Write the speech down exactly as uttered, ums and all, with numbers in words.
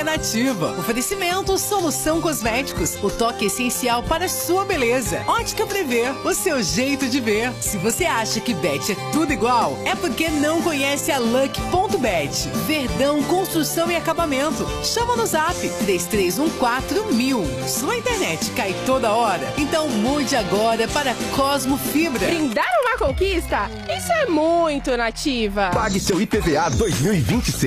é nativa. Oferecimento Solução Cosméticos, o toque essencial para a sua beleza. Ótica Prevê, o seu jeito de ver. Se você acha que Bet é tudo igual, é porque não conhece a Lucky ponto bet. Verdão Construção e Acabamento. Chama no zap três três um quatro mil. Sua internet cai toda hora? Então mude agora para Cosmo Fibra. Brindar uma conquista? Isso é muito nativa. Pague seu I P V A dois mil e vinte e seis.